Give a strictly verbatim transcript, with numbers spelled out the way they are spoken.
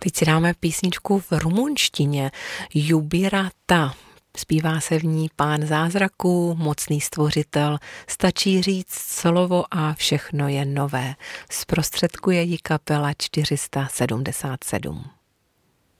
Teď si dáme písničku v rumunštině Jubirata. Zpívá se v ní Pán zázraků, mocný stvořitel, stačí říct slovo a všechno je nové. Zprostředkuje ji kapela čtyři sta sedmdesát sedm.